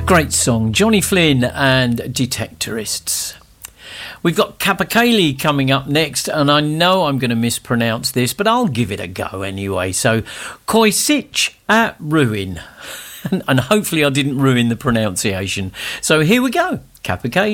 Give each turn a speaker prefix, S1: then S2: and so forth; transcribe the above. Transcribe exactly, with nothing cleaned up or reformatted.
S1: Great song, Johnny Flynn and Detectorists. We've got Capercaillie coming up next, and I know I'm going to mispronounce this, but I'll give it a go anyway. So, Coisich at Ruin. And hopefully I didn't ruin the pronunciation. So here we go, Capercaillie.